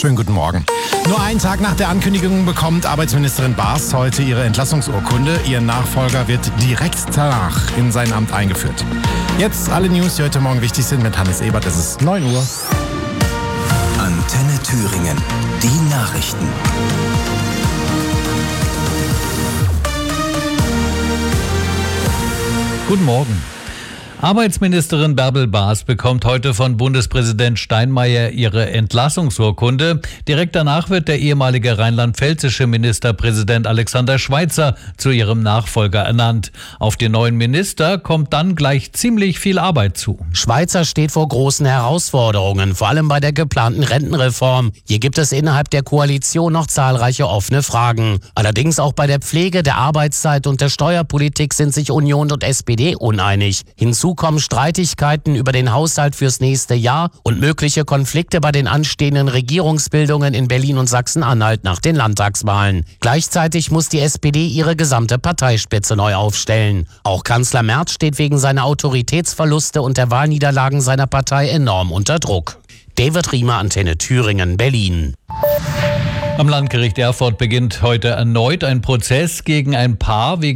Schönen guten Morgen. Nur einen Tag nach der Ankündigung bekommt Arbeitsministerin Baas heute ihre Entlassungsurkunde. Ihr Nachfolger wird direkt danach in sein Amt eingeführt. Jetzt alle News, die heute Morgen wichtig sind mit Hannes Ebert. Es ist 9 Uhr. Antenne Thüringen. Die Nachrichten. Guten Morgen. Arbeitsministerin Bärbel Baas bekommt heute von Bundespräsident Steinmeier ihre Entlassungsurkunde. Direkt danach wird der ehemalige rheinland-pfälzische Ministerpräsident Alexander Schweitzer zu ihrem Nachfolger ernannt. Auf den neuen Minister kommt dann gleich ziemlich viel Arbeit zu. Schweitzer steht vor großen Herausforderungen, vor allem bei der geplanten Rentenreform. Hier gibt es innerhalb der Koalition noch zahlreiche offene Fragen. Allerdings auch bei der Pflege, der Arbeitszeit und der Steuerpolitik sind sich Union und SPD uneinig. Hinzu kommen Streitigkeiten über den Haushalt fürs nächste Jahr und mögliche Konflikte bei den anstehenden Regierungsbildungen in Berlin und Sachsen-Anhalt nach den Landtagswahlen. Gleichzeitig muss die SPD ihre gesamte Parteispitze neu aufstellen. Auch Kanzler Merz steht wegen seiner Autoritätsverluste und der Wahlniederlagen seiner Partei enorm unter Druck. David Riemer, Antenne Thüringen, Berlin. Am Landgericht Erfurt beginnt heute erneut ein Prozess gegen ein Paar wegen